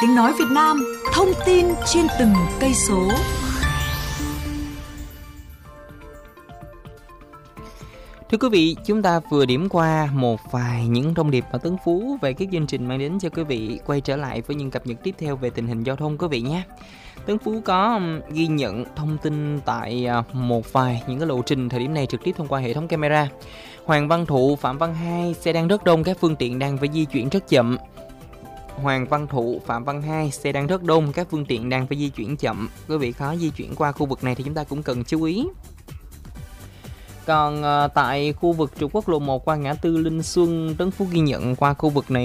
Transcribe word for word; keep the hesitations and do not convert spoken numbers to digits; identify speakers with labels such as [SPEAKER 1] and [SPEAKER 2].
[SPEAKER 1] Tiếng nói Việt Nam, thông tin trên từng cây số.
[SPEAKER 2] Thưa quý vị, chúng ta vừa điểm qua một vài những thông điệp ở Tấn Phú về các chương trình mang đến cho quý vị. Quay trở lại với những cập nhật tiếp theo về tình hình giao thông quý vị nhé. Tấn Phú có ghi nhận thông tin tại một vài những cái lộ trình thời điểm này trực tiếp thông qua hệ thống camera. Hoàng Văn Thụ, Phạm Văn Hai, xe đang rất đông, các phương tiện đang phải di chuyển rất chậm. Hoàng Văn Thụ, Phạm Văn Hai, xe đang rất đông, các phương tiện đang phải di chuyển chậm. Quý vị khó di chuyển qua khu vực này thì chúng ta cũng cần chú ý. Còn uh, tại khu vực trục quốc lộ một qua ngã tư Linh Xuân, Tấn Phú ghi nhận qua khu vực này